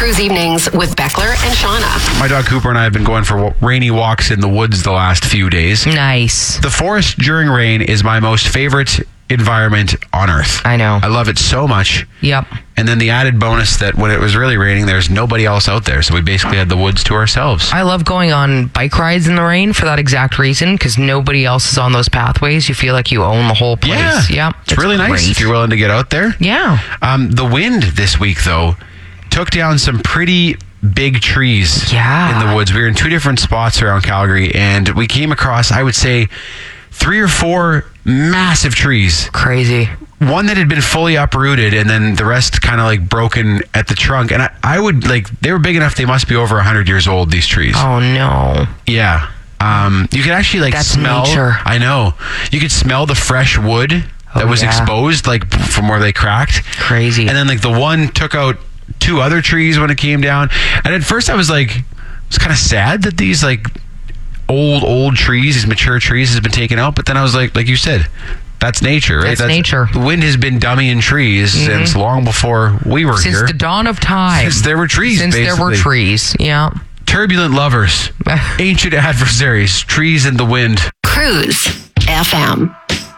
Cruise Evenings with Beckler and Shauna. My dog Cooper and I have been going for rainy walks in the woods the last few days. Nice. The forest during rain is my most favorite environment on earth. I know. I love it so much. Yep. And then the added bonus that when it was really raining, there's nobody else out there. So we basically had the woods to ourselves. I love going on bike rides in the rain for that exact reason, because nobody else is on those pathways. You feel like you own the whole place. Yeah. Yep. It's really nice great. if you're willing to get out there. Yeah. The wind this week, though, took down some pretty big trees Yeah. in the woods. We were in two different spots around Calgary, and we came across, I would say, 3 or 4 massive trees. Crazy. One that had been fully uprooted, and then the rest kind of like broken at the trunk. And I would like, they were big enough, they must be over 100 years old, these trees. Oh, no. Yeah. You could actually like That's smell. nature. I know. You could smell the fresh wood that was exposed, like from where they cracked. Crazy. And then like the one took out 2 other trees when it came down. And at first I was kind of sad that these like old trees, these mature trees has been taken out. But then I was like you said, that's nature, right? That's nature. The wind has been dummying trees since long before we were here. Since the dawn of time. Since there were trees, Since basically. there were trees, yeah. Turbulent lovers, ancient adversaries, trees and the wind. Cruise FM.